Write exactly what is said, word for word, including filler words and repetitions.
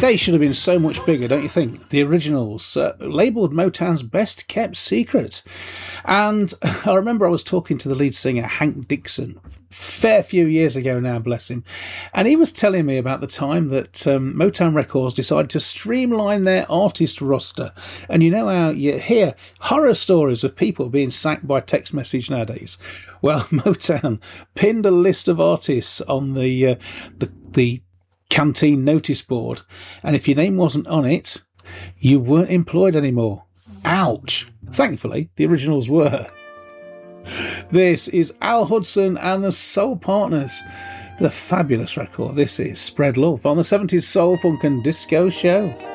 They should have been so much bigger, don't you think? The originals, uh, labelled Motown's best kept secret. And I remember I was talking to the lead singer, Hank Dixon, a fair few years ago now, bless him. And he was telling me about the time that um, Motown Records decided to streamline their artist roster. And you know how you hear horror stories of people being sacked by text message nowadays? Well, Motown pinned a list of artists on the uh, the, the canteen notice board, and if your name wasn't on it, you weren't employed anymore. Ouch! Thankfully, the originals were. This is Al Hudson and the Soul Partners. The fabulous record. This is Spread Love on the seventies Soul, Funk and Disco Show.